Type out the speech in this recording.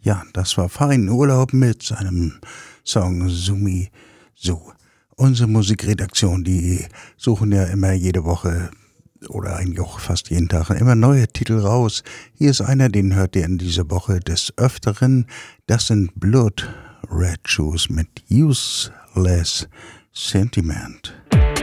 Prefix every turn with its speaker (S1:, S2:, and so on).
S1: Ja, das war Fein Urlaub mit seinem Song Sumi So. Unsere Musikredaktion, die suchen ja immer jede Woche oder eigentlich auch fast jeden Tag immer neue Titel raus. Hier ist einer, den hört ihr in dieser Woche des Öfteren. Das sind Blood Red Shoes mit Useless Sentiment.